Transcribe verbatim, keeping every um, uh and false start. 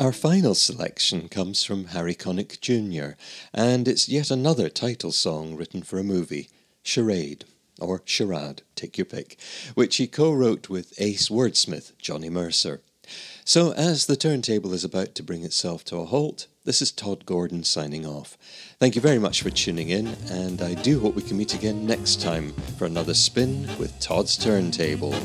Our final selection comes from Harry Connick Junior, and it's yet another title song written for a movie, Charade, or Charade, take your pick, which he co-wrote with ace wordsmith Johnny Mercer. So as the turntable is about to bring itself to a halt, this is Todd Gordon signing off. Thank you very much for tuning in, and I do hope we can meet again next time for another spin with Todd's Turntable.